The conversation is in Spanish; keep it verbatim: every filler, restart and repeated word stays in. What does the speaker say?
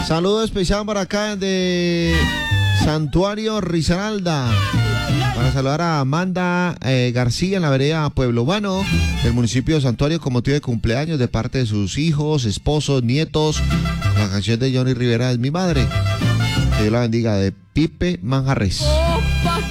Saludo especial para acá de Santuario Risaralda. Para saludar a Amanda eh, García en la vereda Pueblo Bueno, del municipio de Santuario, con motivo de cumpleaños de parte de sus hijos, esposos, nietos. La canción de Johnny Rivera es mi madre. Que Dios la bendiga, de Pipe Manjarres.